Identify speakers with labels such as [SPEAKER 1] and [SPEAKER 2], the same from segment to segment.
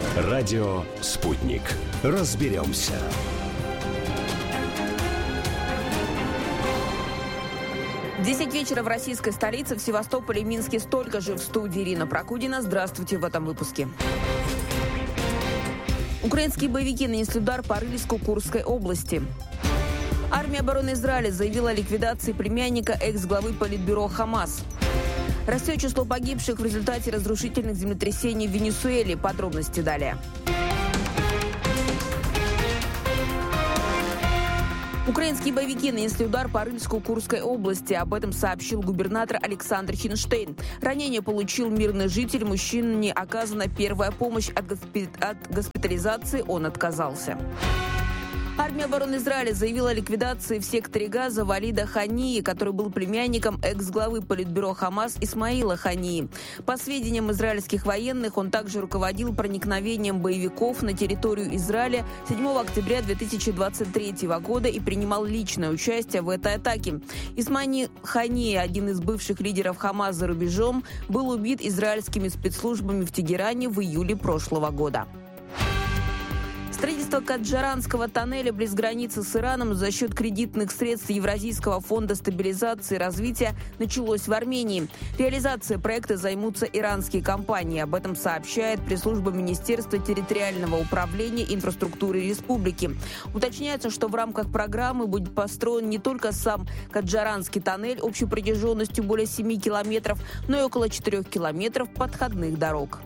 [SPEAKER 1] Радио «Спутник». Разберемся.
[SPEAKER 2] В 10 вечера в российской столице, в Севастополе и Минске столько же. В студии Ирина Прокудина. Здравствуйте в этом выпуске. Украинские боевики нанесли удар по Рыльску Курской области. Армия обороны Израиля заявила о ликвидации племянника экс-главы политбюро Хамас. Растет число погибших в результате разрушительных землетрясений в Венесуэле. Подробности далее. Украинские боевики нанесли удар по Рыльску Курской области. Об этом сообщил губернатор Александр Хинштейн. Ранение получил мирный житель. Мужчине оказана первая помощь. От госпитализации он отказался. Армия обороны Израиля заявила о ликвидации в секторе Газа Валида Хании, который был племянником экс-главы политбюро Хамас Исмаила Хании. По сведениям израильских военных, он также руководил проникновением боевиков на территорию Израиля 7 октября 2023 года и принимал личное участие в этой атаке. Исмаил Хания, один из бывших лидеров Хамас за рубежом, был убит израильскими спецслужбами в Тегеране в июле прошлого года. Строительство Каджаранского тоннеля близ границы с Ираном за счет кредитных средств Евразийского фонда стабилизации и развития началось в Армении. Реализацией проекта займутся иранские компании. Об этом сообщает пресс-служба Министерства территориального управления инфраструктуры республики. Уточняется, что в рамках программы будет построен не только сам Каджаранский тоннель общей протяженностью более 7 километров, но и около 4 километров подходных дорог.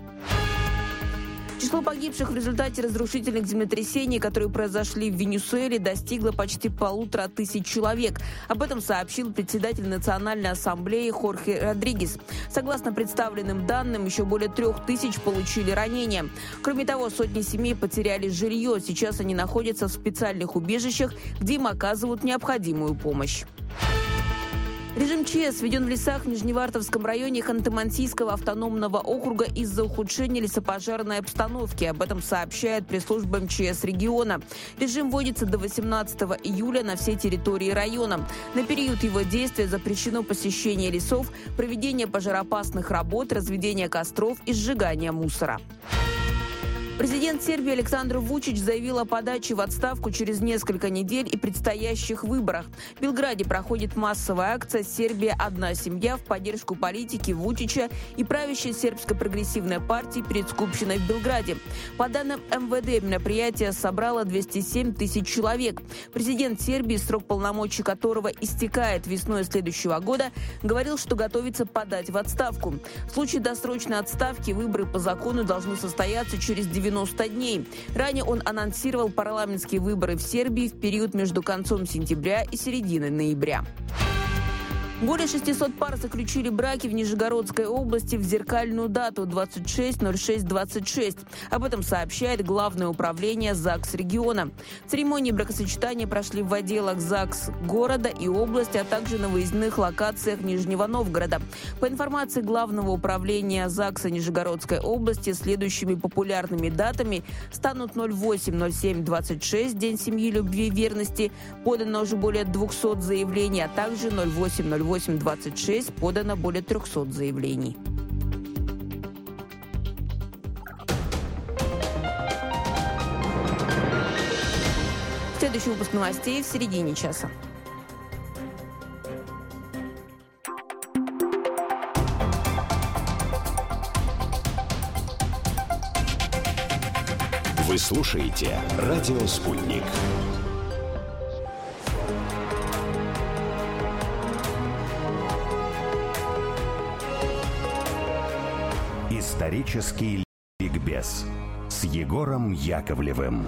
[SPEAKER 2] Число погибших в результате разрушительных землетрясений, которые произошли в Венесуэле, достигло почти 1500 человек. Об этом сообщил председатель Национальной ассамблеи Хорхе Родригес. Согласно представленным данным, еще более 3000 получили ранения. Кроме того, сотни семей потеряли жилье. Сейчас они находятся в специальных убежищах, где им оказывают необходимую помощь. Режим ЧС введен в лесах в Нижневартовском районе Ханты-Мансийского автономного округа из-за ухудшения лесопожарной обстановки. Об этом сообщает пресс-служба МЧС региона. Режим вводится до 18 июля на всей территории района. На период его действия запрещено посещение лесов, проведение пожароопасных работ, разведение костров и сжигание мусора. Президент Сербии Александр Вучич заявил о подаче в отставку через несколько недель и предстоящих выборах. В Белграде проходит массовая акция «Сербия. Одна семья» в поддержку политики Вучича и правящей сербской прогрессивной партии перед Скупщиной в Белграде. По данным МВД, мероприятие собрало 207 тысяч человек. Президент Сербии, срок полномочий которого истекает весной следующего года, говорил, что готовится подать в отставку. В случае досрочной отставки выборы по закону должны состояться через 90 дней. Ранее он анонсировал парламентские выборы в Сербии в период между концом сентября и серединой ноября. Более 600 пар заключили браки в Нижегородской области в зеркальную дату 26.06.26. Об этом сообщает Главное управление ЗАГС региона. Церемонии бракосочетания прошли в отделах ЗАГС города и области, а также на выездных локациях Нижнего Новгорода. По информации Главного управления ЗАГСа Нижегородской области, следующими популярными датами станут 08.07.26, День семьи, любви и верности, подано уже более 200 заявлений, а также 08.26 подано более 300 заявлений. Следующий выпуск новостей в середине часа.
[SPEAKER 1] Вы слушаете «Радио Спутник». Исторический ликбез с Егором Яковлевым.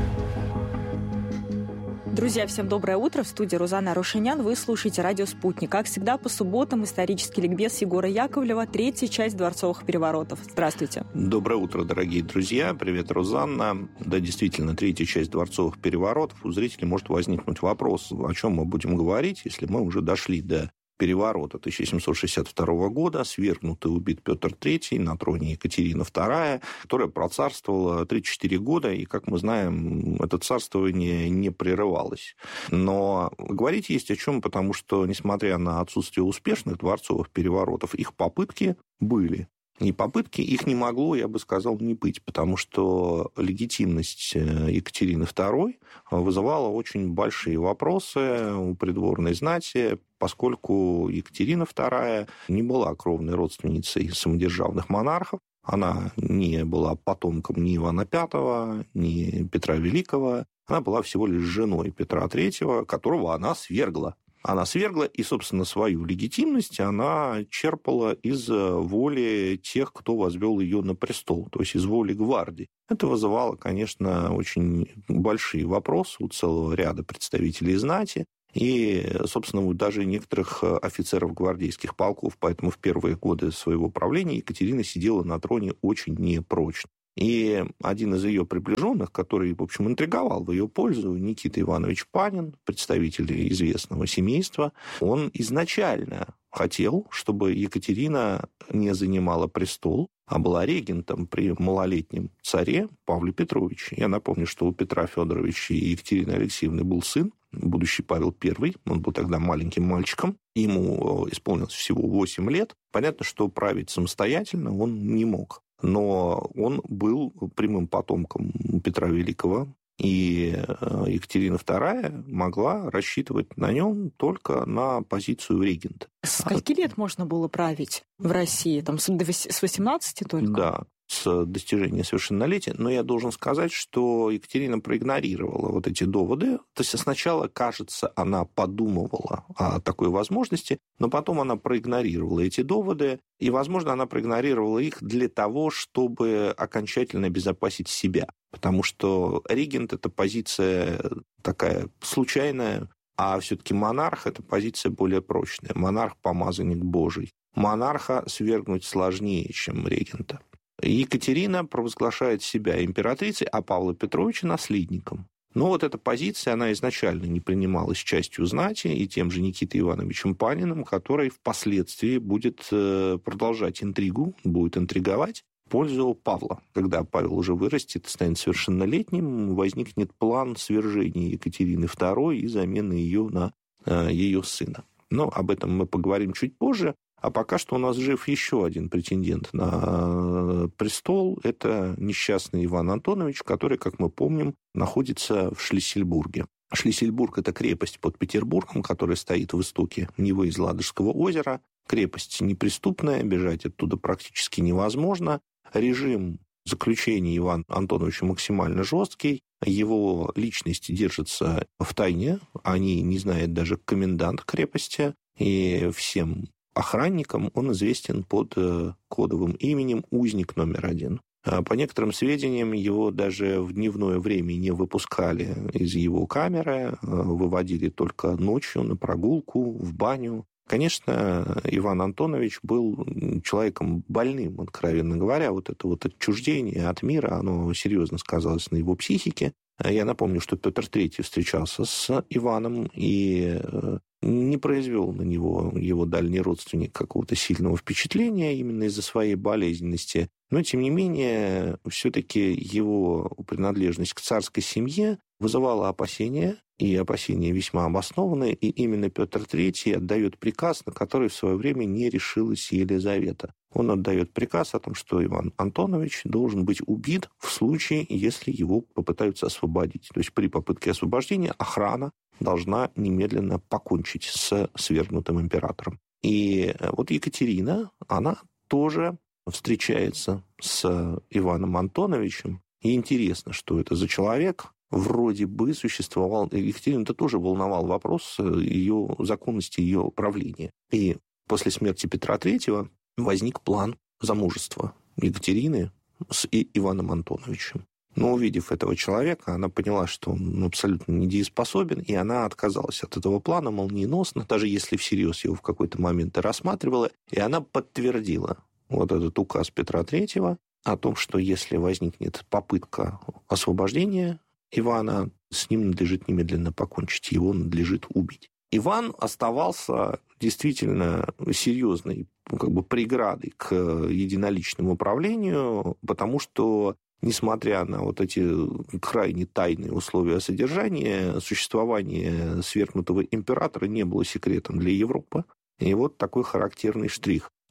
[SPEAKER 3] Друзья, всем доброе утро. В студии Рузанна Рушинян. Вы слушаете «Радио Спутник». Как всегда, по субботам исторический ликбез Егора Яковлева, третья часть дворцовых переворотов. Здравствуйте.
[SPEAKER 4] Доброе утро, дорогие друзья. Привет, Рузанна. Да, действительно, третья часть дворцовых переворотов. У зрителей может возникнуть вопрос, о чем мы будем говорить, если мы уже дошли до переворота 1762 года, свергнут и убит Петр III, на троне Екатерина II, которая процарствовала 34 года, и, как мы знаем, это царствование не прерывалось. Но говорить есть о чем, потому что, несмотря на отсутствие успешных дворцовых переворотов, их попытки были. И попытки их не могло, я бы сказал, не быть, потому что легитимность Екатерины II вызывала очень большие вопросы у придворной знати, поскольку Екатерина II не была кровной родственницей самодержавных монархов. Она не была потомком ни Ивана V, ни Петра Великого. Она была всего лишь женой Петра III, которого она свергла. Она свергла, и, собственно, свою легитимность она черпала из воли тех, кто возвел ее на престол, то есть из воли гвардии. Это вызывало, конечно, очень большие вопросы у целого ряда представителей знати и, собственно, даже некоторых офицеров гвардейских полков. Поэтому в первые годы своего правления Екатерина сидела на троне очень непрочно. И один из ее приближенных, который, в общем, интриговал в ее пользу, Никита Иванович Панин, представитель известного семейства, он изначально хотел, чтобы Екатерина не занимала престол, а была регентом при малолетнем царе Павле Петровиче. Я напомню, что у Петра Федоровича и Екатерины Алексеевны был сын, будущий Павел I. Он был тогда маленьким мальчиком. Ему исполнилось всего 8 лет. Понятно, что править самостоятельно он не мог. Но он был прямым потомком Петра Великого, и Екатерина II могла рассчитывать на нем только на позицию регента.
[SPEAKER 3] С скольки лет можно было править в России? Там, с 18 только?
[SPEAKER 4] Да, с достижения совершеннолетия. Но я должен сказать, что Екатерина проигнорировала вот эти доводы. То есть сначала, кажется, она подумывала о такой возможности, но потом она проигнорировала эти доводы, и, возможно, она проигнорировала их для того, чтобы окончательно обезопасить себя. Потому что регент – это позиция такая случайная, а все-таки монарх – это позиция более прочная. Монарх – помазанник Божий. Монарха свергнуть сложнее, чем регента. Екатерина провозглашает себя императрицей, а Павла Петровича наследником. Но вот эта позиция, она изначально не принималась частью знати и тем же Никитой Ивановичем Паниным, который впоследствии будет продолжать интригу, будет интриговать в пользу Павла. Когда Павел уже вырастет, станет совершеннолетним, возникнет план свержения Екатерины II и замены ее на ее сына. Но об этом мы поговорим чуть позже. А пока что у нас жив еще один претендент на престол. Это несчастный Иван Антонович, который, как мы помним, находится в Шлиссельбурге. Шлиссельбург – это крепость под Петербургом, которая стоит в истоке Невы из Ладожского озера. Крепость неприступная, бежать оттуда практически невозможно. Режим заключения Ивана Антоновича максимально жесткий. Его личность держится в тайне. О ней не знает даже комендант крепости. И всем охранникам он известен под кодовым именем «Узник номер 1». По некоторым сведениям, его даже в дневное время не выпускали из его камеры, выводили только ночью на прогулку, в баню. Конечно, Иван Антонович был человеком больным, откровенно говоря. Вот это вот отчуждение от мира, оно серьезно сказалось на его психике. Я напомню, что Петр III встречался с Иваном и не произвел на него его дальний родственник какого-то сильного впечатления именно из-за своей болезненности. Но, тем не менее, все-таки его принадлежность к царской семье вызывала опасения, и опасения весьма обоснованные, и именно Петр III отдает приказ, на который в свое время не решилась Елизавета. Он отдает приказ о том, что Иван Антонович должен быть убит в случае, если его попытаются освободить. То есть при попытке освобождения охрана должна немедленно покончить с свергнутым императором. И вот Екатерина, она тоже встречается с Иваном Антоновичем. И интересно, что это за человек. Вроде бы существовал... Екатерину-то тоже волновал вопрос ее законности, ее правления. И после смерти Петра III возник план замужества Екатерины с Иваном Антоновичем. Но, увидев этого человека, она поняла, что он абсолютно недееспособен, и она отказалась от этого плана молниеносно, даже если всерьез его в какой-то момент и рассматривала, и она подтвердила вот этот указ Петра III о том, что если возникнет попытка освобождения Ивана, с ним надлежит немедленно покончить, его надлежит убить. Иван оставался действительно серьезной преградой к единоличному управлению, потому что, несмотря на вот эти крайне тайные условия содержания, существование свергнутого императора не было секретом для Европы. И вот такой характерный штрих. В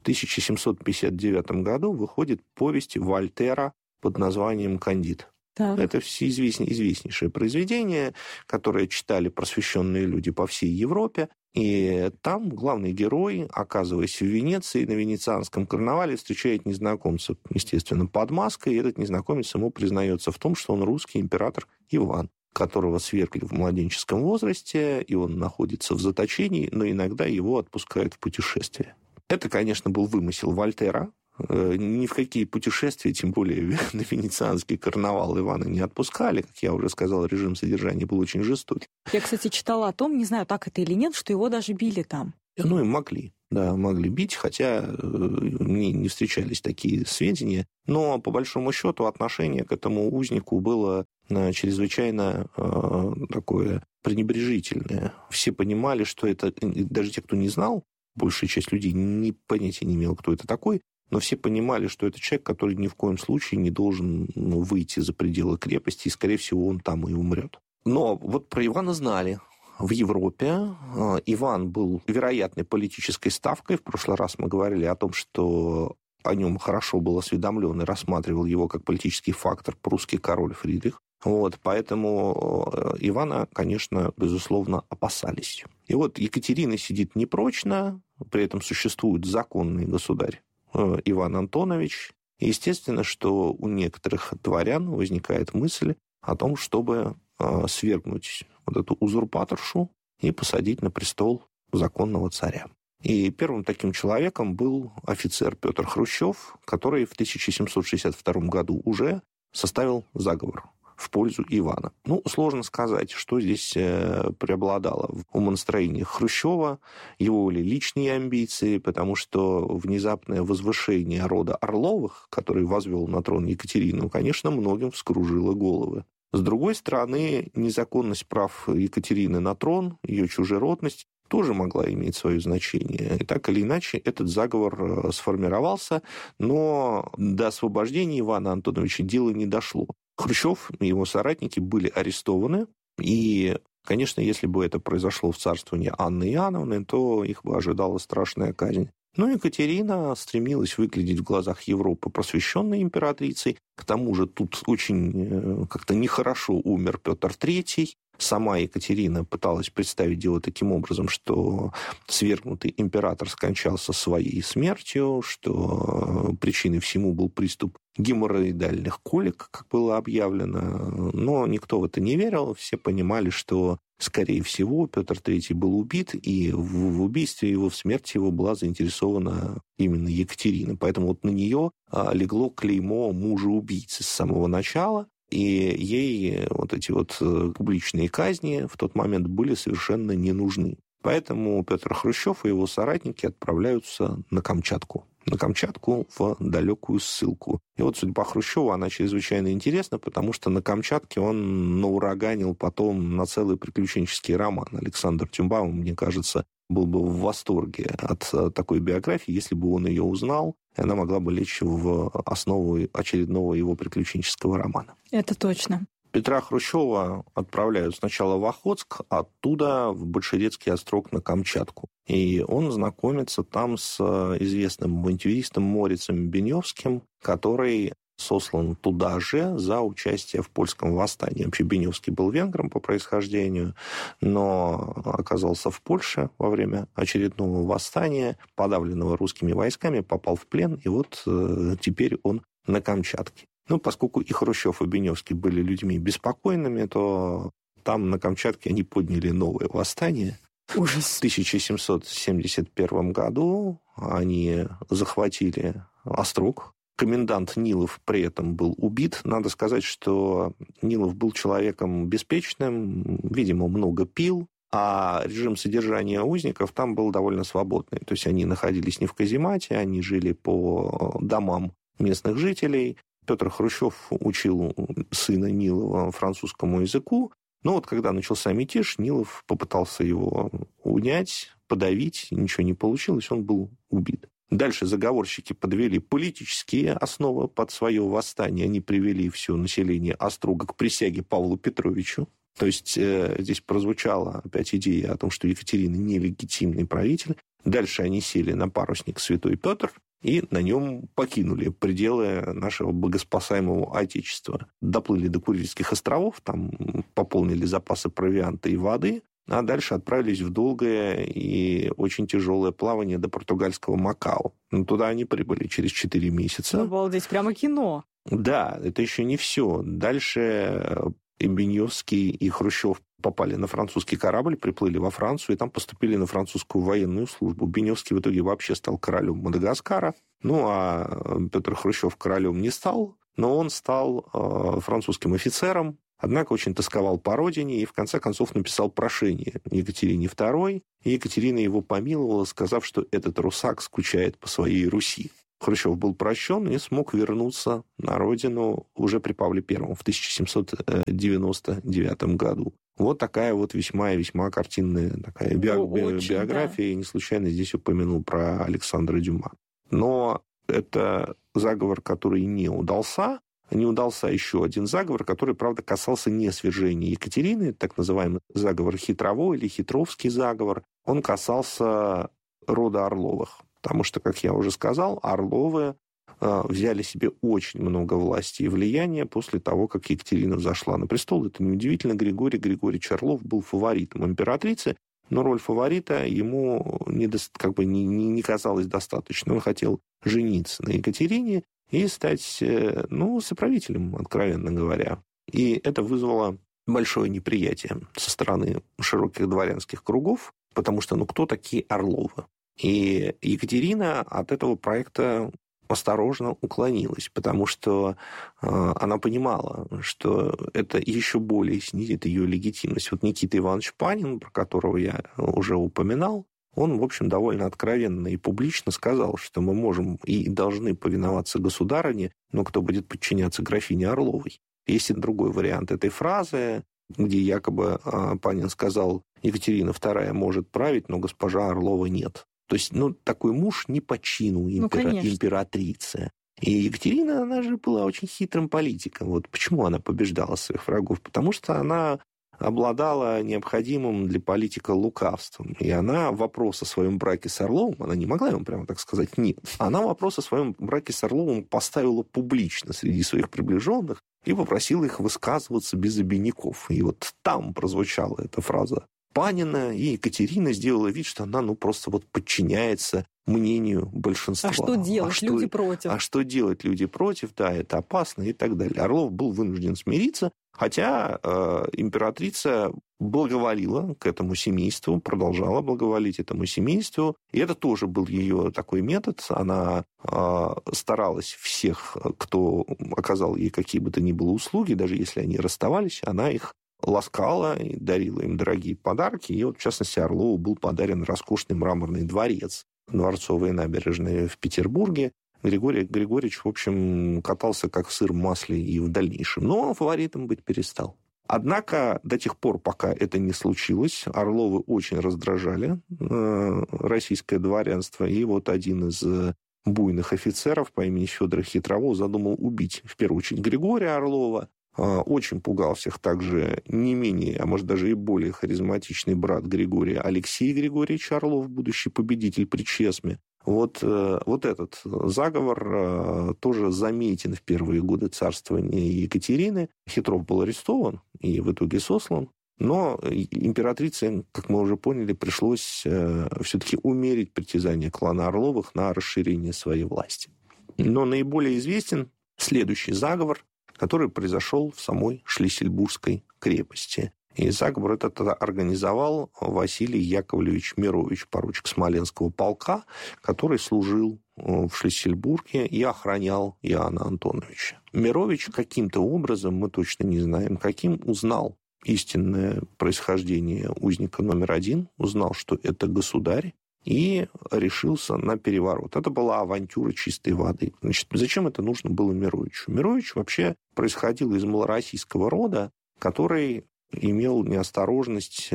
[SPEAKER 4] 1759 году выходит повесть Вольтера под названием «Кандид».
[SPEAKER 3] Так.
[SPEAKER 4] Это известнейшее произведение, которое читали просвещенные люди по всей Европе. И там главный герой, оказываясь в Венеции, на венецианском карнавале, встречает незнакомца, естественно, под маской. И этот незнакомец ему признается в том, что он русский император Иван, которого свергли в младенческом возрасте, и он находится в заточении, но иногда его отпускают в путешествие. Это, конечно, был вымысел Вольтера. Ни в какие путешествия, тем более на венецианский карнавал, Ивана не отпускали. Как я уже сказал, режим содержания был очень жестокий.
[SPEAKER 3] Я, кстати, читала о том, не знаю, так это или нет, что его даже били там.
[SPEAKER 4] Ну, им могли бить, хотя мне не встречались такие сведения. Но, по большому счету, отношение к этому узнику было чрезвычайно такое пренебрежительное. Все понимали, что это... Даже те, кто не знал, большая часть людей понятия не имела, кто это такой, но все понимали, что это человек, который ни в коем случае не должен выйти за пределы крепости, и, скорее всего, он там и умрет. Но вот про Ивана знали. В Европе Иван был вероятной политической ставкой. В прошлый раз мы говорили о том, что о нем хорошо был осведомлен и рассматривал его как политический фактор прусский король Фридрих. Поэтому Ивана, конечно, безусловно, опасались. И вот Екатерина сидит непрочно, при этом существует законный государь Иван Антонович. И естественно, что у некоторых дворян возникает мысль о том, чтобы свергнуть вот эту узурпаторшу и посадить на престол законного царя. И первым таким человеком был офицер Петр Хрущев, который в 1762 году уже составил заговор в пользу Ивана. Сложно сказать, что здесь преобладало в умонастроениях Хрущева, его ли личные амбиции, потому что внезапное возвышение рода Орловых, который возвел на трон Екатерину, конечно, многим вскружило головы. С другой стороны, незаконность прав Екатерины на трон, ее чужеродность, тоже могла иметь свое значение. И так или иначе, этот заговор сформировался, но до освобождения Ивана Антоновича дело не дошло. Хрущев и его соратники были арестованы, и, конечно, если бы это произошло в царствовании Анны Иоанновны, то их бы ожидала страшная казнь. Но Екатерина стремилась выглядеть в глазах Европы просвещенной императрицей. К тому же тут очень как-то нехорошо умер Петр III. Сама Екатерина пыталась представить дело таким образом, что свергнутый император скончался своей смертью, что причиной всему был приступ геморроидальных колик, как было объявлено. Но никто в это не верил. Все понимали, что, скорее всего, Петр III был убит, и в убийстве его, в смерти его была заинтересована именно Екатерина. Поэтому вот на нее легло клеймо мужа-убийцы с самого начала. И ей вот эти вот публичные казни в тот момент были совершенно не нужны. Поэтому Петр Хрущев и его соратники отправляются на Камчатку в далекую ссылку. И вот судьба Хрущева, она чрезвычайно интересна, потому что на Камчатке он наураганил потом на целый приключенческий роман. Александр Тюмбаум, мне кажется, был бы в восторге от такой биографии, если бы он ее узнал, и она могла бы лечь в основу очередного его приключенческого романа.
[SPEAKER 3] Это точно.
[SPEAKER 4] Петра Хрущева отправляют сначала в Охотск, оттуда в Большерецкий острог на Камчатку. И он знакомится там с известным авантюристом Морицем Беневским, который сослан туда же за участие в польском восстании. Вообще Беневский был венгром по происхождению, но оказался в Польше во время очередного восстания, подавленного русскими войсками, попал в плен, и вот теперь он на Камчатке. Поскольку и Хрущев, и Беневский были людьми беспокойными, то там на Камчатке они подняли новое восстание.
[SPEAKER 3] Ужас.
[SPEAKER 4] В 1771 году они захватили острог. Комендант Нилов при этом был убит. Надо сказать, что Нилов был человеком беспечным, видимо, много пил, а режим содержания узников там был довольно свободный. То есть они находились не в каземате, они жили по домам местных жителей. Петр Хрущев учил сына Нилова французскому языку. Но вот когда начался мятеж, Нилов попытался его унять, подавить, ничего не получилось, он был убит. Дальше заговорщики подвели политические основы под свое восстание. Они привели все население Острога к присяге Павлу Петровичу. То есть здесь прозвучала опять идея о том, что Екатерина нелегитимный правитель. Дальше они сели на парусник «Святой Петр» и на нем покинули пределы нашего богоспасаемого Отечества. Доплыли до Курильских островов, там пополнили запасы провианта и воды, а дальше отправились в долгое и очень тяжелое плавание до португальского Макао. Туда они прибыли через 4 месяца.
[SPEAKER 3] Обалдеть, прямо кино.
[SPEAKER 4] Да, это еще не все. Дальше и Беньевский, и Хрущев попали на французский корабль, приплыли во Францию, и там поступили на французскую военную службу. Беньевский в итоге вообще стал королем Мадагаскара. А Петр Хрущев королем не стал, но он стал французским офицером, однако очень тосковал по родине и в конце концов написал прошение Екатерине II, и Екатерина его помиловала, сказав, что этот русак скучает по своей Руси. Хрущев был прощен и смог вернуться на родину уже при Павле I в 1799 году. Вот такая вот весьма и весьма картинная такая биография. Да. И не случайно здесь упомянул про Александра Дюма. Но это заговор, который не удался. Не удался еще один заговор, который, правда, касался не свержения Екатерины, так называемый заговор Хитровой или Хитровский заговор. Он касался рода Орловых. Потому что, как я уже сказал, Орловы взяли себе очень много власти и влияния после того, как Екатерина взошла на престол. Это неудивительно. Григорий Григорьевич Орлов был фаворитом императрицы, но роль фаворита ему не казалась достаточно. Он хотел жениться на Екатерине и стать соправителем, откровенно говоря. И это вызвало большое неприятие со стороны широких дворянских кругов, потому что кто такие Орловы? И Екатерина от этого проекта осторожно уклонилась, потому что она понимала, что это еще более снизит ее легитимность. Вот Никита Иванович Панин, про которого я уже упоминал, он, в общем, довольно откровенно и публично сказал, что мы можем и должны повиноваться государыне, но кто будет подчиняться графине Орловой. Есть и другой вариант этой фразы, где якобы Панин сказал, Екатерина II может править, но госпожа Орлова нет. То есть, такой муж не по чину императрицы. И Екатерина, она же была очень хитрым политиком. Вот почему она побеждала своих врагов? Потому что она обладала необходимым для политика лукавством. И она вопрос о своем браке с Орловым, она не могла ему прямо так сказать «нет». Она вопрос о своем браке с Орловым поставила публично среди своих приближенных и попросила их высказываться без обиняков. И вот там прозвучала эта фраза Панина, и Екатерина сделала вид, что она просто подчиняется мнению большинства.
[SPEAKER 3] А что делать? Люди против.
[SPEAKER 4] А что делать? Люди против, да, это опасно и так далее. Орлов был вынужден смириться, хотя императрица благоволила к этому семейству, продолжала благоволить этому семейству, и это тоже был ее такой метод. Она старалась всех, кто оказал ей какие бы то ни было услуги, даже если они расставались, она их ласкала и дарила им дорогие подарки. И в частности, Орлову был подарен роскошный мраморный дворец, Дворцовые набережные в Петербурге. Григорий Григорьевич, в общем, катался как сыр в масле и в дальнейшем. Но фаворитом быть перестал. Однако до тех пор, пока это не случилось, Орловы очень раздражали российское дворянство. И вот один из буйных офицеров по имени Федор Хитровой задумал убить, в первую очередь, Григория Орлова. Очень пугал всех также не менее, а может даже и более харизматичный брат Григория Алексей Григорьевич Орлов, будущий победитель при Чесме. Вот этот заговор тоже заметен в первые годы царствования Екатерины. Хитров был арестован и в итоге сослан. Но императрице, как мы уже поняли, пришлось все-таки умерить притязания клана Орловых на расширение своей власти. Но наиболее известен следующий заговор, который произошел в самой Шлиссельбургской крепости. И заговор этот организовал Василий Яковлевич Мирович, поручик Смоленского полка, который служил в Шлиссельбурге и охранял Иоанна Антоновича. Мирович каким-то образом, мы точно не знаем каким, узнал истинное происхождение узника номер 1, узнал, что это государь, и решился на переворот. Это была авантюра чистой воды. Значит, зачем это нужно было Мировичу? Мирович вообще происходил из малороссийского рода, который имел неосторожность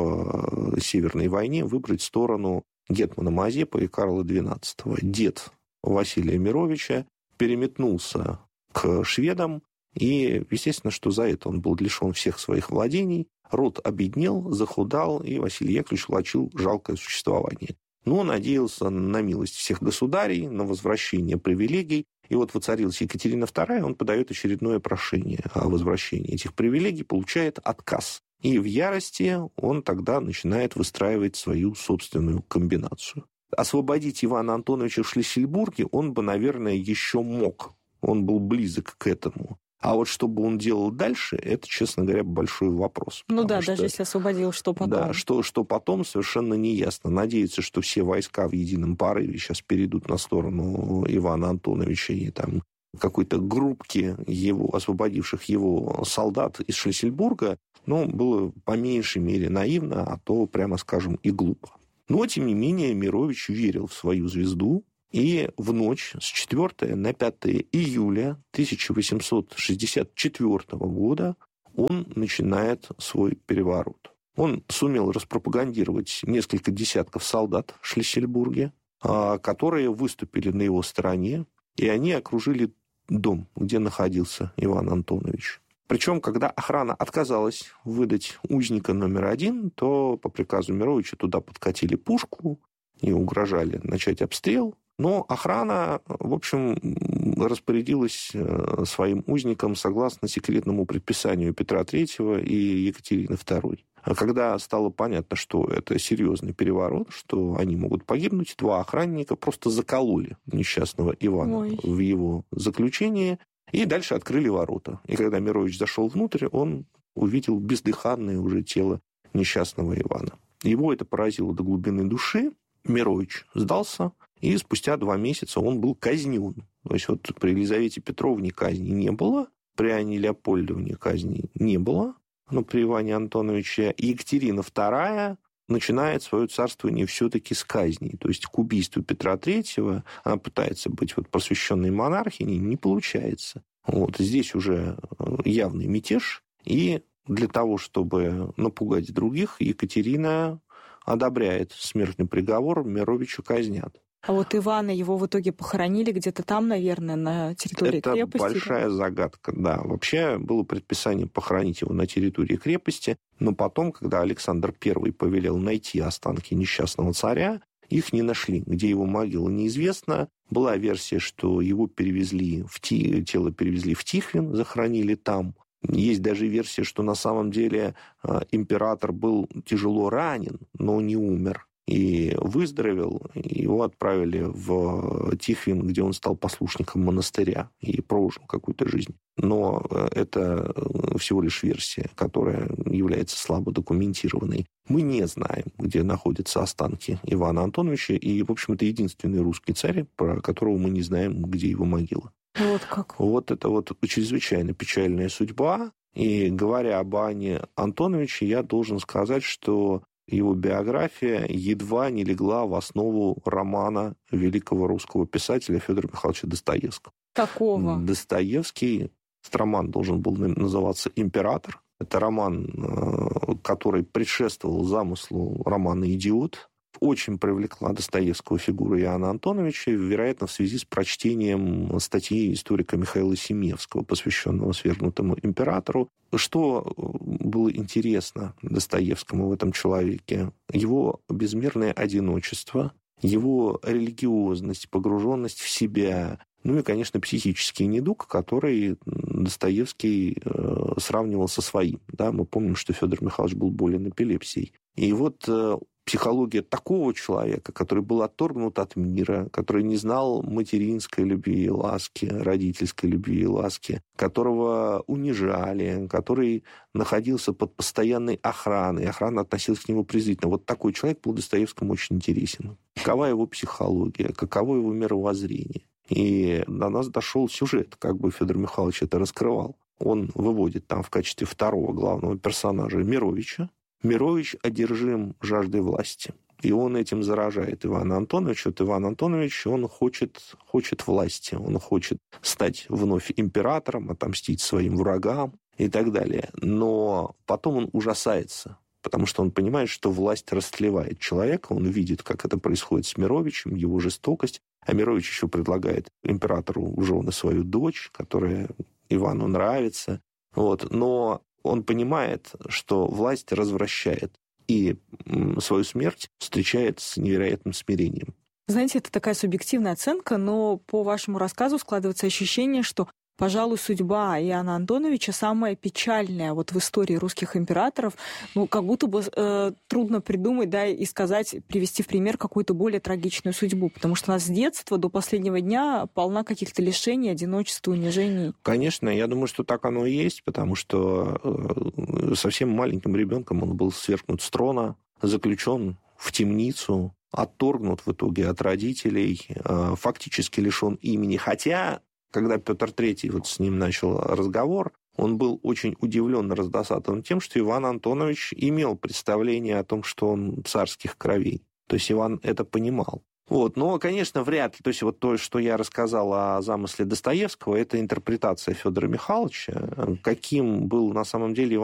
[SPEAKER 4] в Северной войне выбрать сторону гетмана Мазепы и Карла XII. Дед Василия Мировича переметнулся к шведам, и, естественно, что за это он был лишен всех своих владений. Род обеднел, захудал, и Василий Яковлевич влачил жалкое существование. но надеялся на милость всех государей, на возвращение привилегий. И вот воцарилась Екатерина II, он подает очередное прошение о возвращении этих привилегий, получает отказ. И в ярости он тогда начинает выстраивать свою собственную комбинацию. Освободить Ивана Антоновича в Шлиссельбурге он бы, наверное, еще мог. Он был близок к этому. А вот что бы он делал дальше, это, честно говоря, большой вопрос.
[SPEAKER 3] Ну да, даже если освободил, что потом?
[SPEAKER 4] Да, что потом, совершенно неясно. Надеяться, что все войска в едином порыве сейчас перейдут на сторону Ивана Антоновича и там какой-то группки его, освободивших его солдат из Шлиссельбурга, было по меньшей мере наивно, а то, прямо скажем, и глупо. Но, тем не менее, Мирович верил в свою звезду, и в ночь с 4 на 5 июля 1864 года он начинает свой переворот. Он сумел распропагандировать несколько десятков солдат в Шлиссельбурге, которые выступили на его стороне, и они окружили дом, где находился Иван Антонович. Причем, когда охрана отказалась выдать узника номер 1, то по приказу Мировича туда подкатили пушку и угрожали начать обстрел. Но охрана, в общем, распорядилась своим узникам согласно секретному предписанию Петра III и Екатерины II. А когда стало понятно, что это серьезный переворот, что они могут погибнуть, 2 охранника просто закололи несчастного Ивана в его заключении и дальше открыли ворота. И когда Мирович зашел внутрь, он увидел бездыханное уже тело несчастного Ивана. Его это поразило до глубины души. Мирович сдался, и спустя 2 месяца он был казнен. То есть вот при Елизавете Петровне казни не было, при Анне Леопольдовне казни не было, но при Иване Антоновиче Екатерина II начинает свое царствование все-таки с казней. То есть к убийству Петра III она пытается быть просвещенной монархиней, не получается. Здесь уже явный мятеж, и для того, чтобы напугать других, Екатерина одобряет смертный приговор, Мировича казнят.
[SPEAKER 3] А вот Ивана, его в итоге похоронили где-то там, наверное, на территории крепости?
[SPEAKER 4] Это большая загадка, да. Вообще было предписание похоронить его на территории крепости, но потом, когда Александр I повелел найти останки несчастного царя, их не нашли. Где его могила, неизвестно. Была версия, что его тело перевезли в Тихвин, захоронили там. Есть даже версия, что на самом деле император был тяжело ранен, но не умер. И выздоровел, его отправили в Тихвин, где он стал послушником монастыря и прожил какую-то жизнь. Но это всего лишь версия, которая является слабо документированной. Мы не знаем, где находятся останки Ивана Антоновича, и, в общем, это единственный русский царь, про которого мы не знаем, где его могила.
[SPEAKER 3] Вот как.
[SPEAKER 4] Вот это чрезвычайно печальная судьба. И говоря об Иване Антоновиче, я должен сказать, что его биография едва не легла в основу романа великого русского писателя Федора Михайловича Достоевского.
[SPEAKER 3] Какого?
[SPEAKER 4] Достоевский, этот роман должен был называться «Император». Это роман, который предшествовал замыслу романа «Идиот». Очень привлекла Достоевского фигура Иоанна Антоновича, вероятно, в связи с прочтением статьи историка Михаила Семевского, посвященного свергнутому императору. Что было интересно Достоевскому в этом человеке? Его безмерное одиночество, его религиозность, погруженность в себя, и, конечно, психический недуг, который Достоевский сравнивал со своим. Да, мы помним, что Федор Михайлович был болен эпилепсией. И психология такого человека, который был отторгнут от мира, который не знал материнской любви и ласки, родительской любви и ласки, которого унижали, который находился под постоянной охраной, охрана относилась к нему презрительно. Вот такой человек был Достоевскому очень интересен. Какова его психология, каково его мировоззрение. И до нас дошел сюжет, как бы Федор Михайлович это раскрывал. Он выводит там в качестве второго главного персонажа Мировича. Мирович одержим жаждой власти. И он этим заражает Ивана Антоновича. Иван Антонович, он хочет власти. Он хочет стать вновь императором, отомстить своим врагам и так далее. Но потом он ужасается, потому что он понимает, что власть растлевает человека. Он видит, как это происходит с Мировичем, его жестокость. А Мирович еще предлагает императору в жены свою дочь, которая Ивану нравится. Но он понимает, что власть развращает. и свою смерть встречает с невероятным смирением.
[SPEAKER 3] Знаете, это такая субъективная оценка, но по вашему рассказу складывается ощущение, что, пожалуй, судьба Иоанна Антоновича самая печальная вот в истории русских императоров. Ну, как будто бы трудно придумать, да, и сказать, привести в пример какую-то более трагичную судьбу, потому что у нас с детства до последнего дня полна каких-то лишений, одиночества, унижений.
[SPEAKER 4] Конечно, я думаю, что так оно и есть, потому что совсем маленьким ребенком он был свергнут с трона, заключен в темницу, отторгнут в итоге от родителей, фактически лишен имени. Хотя, когда Петр III вот с ним начал разговор, он был очень удивлен и раздосадован тем, что Иван Антонович имел представление о том, что он царских кровей. То есть Иван это понимал. Вот. Но, конечно, вряд ли. То есть вот то, что я рассказал о замысле Достоевского, это интерпретация Федора Михайловича. Каким был на самом деле Иван